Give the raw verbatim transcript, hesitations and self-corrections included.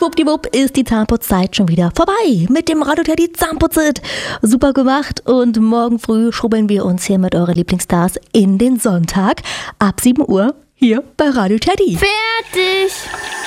schwuppdiwupp ist die Zahnputzzeit schon wieder vorbei mit dem Radio Teddy Zahnputzit. Super gemacht und morgen früh schrubbeln wir uns hier mit euren Lieblingsstars in den Sonntag ab sieben Uhr hier bei Radio Teddy. Fertig!